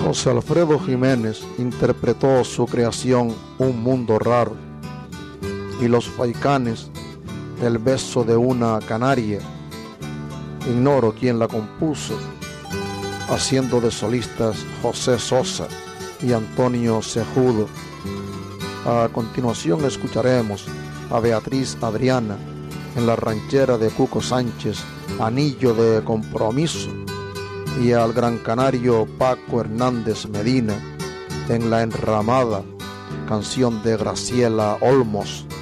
José Alfredo Jiménez interpretó su creación Un Mundo Raro, y Los Faicanes, El Beso de una Canaria. Ignoro quién la compuso, haciendo de solistas José Sosa y Antonio Cejudo. A continuación escucharemos a Beatriz Adriana en la ranchera de Cuco Sánchez, Anillo de Compromiso, y al gran canario Paco Hernández Medina en La Enramada, canción de Graciela Olmos.